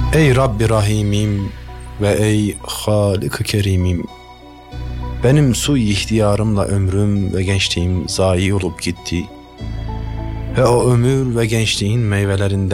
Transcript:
Ey Rabbi Rahimim ve ey Halik-i Kerimim, benim su-i ihtiyarımla ömrüm ve gençliğim zayi olup gitti ve o ömür ve gençliğin meyvelerinden